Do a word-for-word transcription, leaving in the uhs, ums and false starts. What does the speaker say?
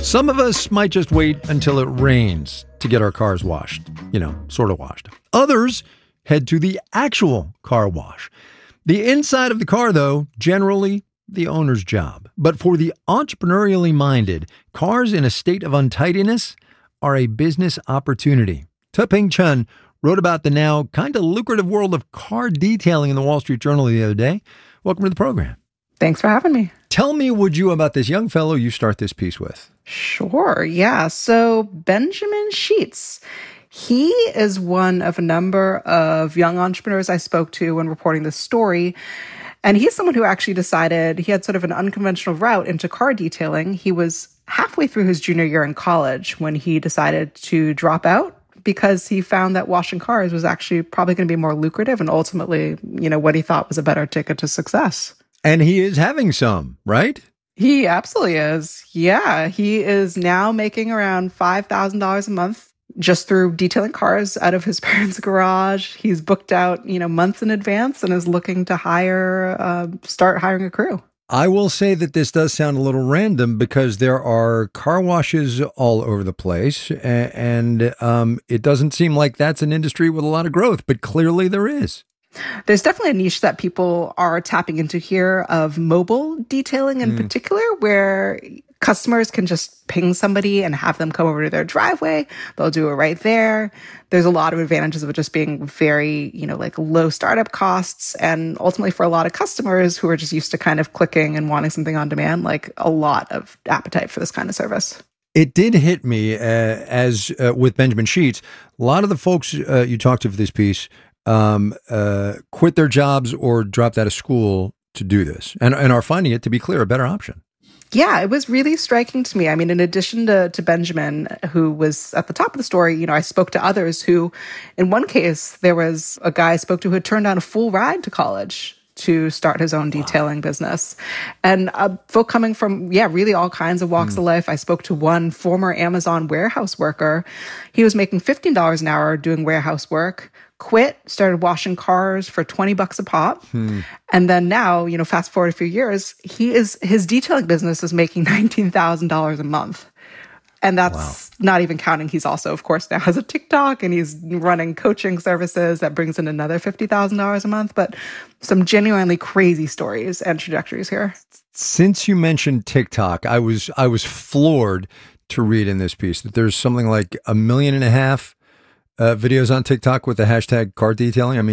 Some of us might just wait until it rains to get our cars washed, you know, sort of washed. Others head to the actual car wash. The inside of the car, though, generally the owner's job. But for the entrepreneurially minded, cars in a state of untidiness are a business opportunity. Teping Chen wrote about the now kind of lucrative world of car detailing in the Wall Street Journal the other day. Welcome to the program. Thanks for having me. Tell me, would you, about this young fellow you start this piece with? Sure, yeah. So Benjamin Sheets, he is one of a number of young entrepreneurs I spoke to when reporting this story. And he's someone who actually decided he had sort of an unconventional route into car detailing. He was halfway through his junior year in college when he decided to drop out because he found that washing cars was actually probably going to be more lucrative and ultimately, you know, what he thought was a better ticket to success. And he is having some, right? He absolutely is. Yeah, he is now making around five thousand dollars a month just through detailing cars out of his parents' garage. He's booked out, you know, months in advance and is looking to hire, uh, start hiring a crew. I will say that this does sound a little random because there are car washes all over the place, and um, it doesn't seem like that's an industry with a lot of growth, but clearly there is. There's definitely a niche that people are tapping into here of mobile detailing in mm. particular, where customers can just ping somebody and have them come over to their driveway. They'll do it right there. There's a lot of advantages of it just being very, you know, like low startup costs. And ultimately for a lot of customers who are just used to kind of clicking and wanting something on demand, like a lot of appetite for this kind of service. It did hit me uh, as uh, with Benjamin Sheets. A lot of the folks uh, you talked to for this piece um, uh, quit their jobs or dropped out of school to do this and, and are finding it, to be clear, a better option. Yeah, it was really striking to me. I mean, in addition to, to Benjamin, who was at the top of the story, you know, I spoke to others who, in one case, there was a guy I spoke to who had turned down a full ride to college to start his own detailing wow. business. And uh, folk coming from, yeah, really all kinds of walks mm. of life. I spoke to one former Amazon warehouse worker. He was making fifteen dollars an hour doing warehouse work, quit, started washing cars for twenty bucks a pop. Hmm. And then now, you know, fast forward a few years, he is, his detailing business is making nineteen thousand dollars a month. And that's wow. not even counting. He's also, of course, now has a TikTok and he's running coaching services that brings in another fifty thousand dollars a month. But some genuinely crazy stories and trajectories here. Since you mentioned TikTok, I was, I was floored to read in this piece that there's something like a million and a half Uh, videos on TikTok with the hashtag car detailing. I mean,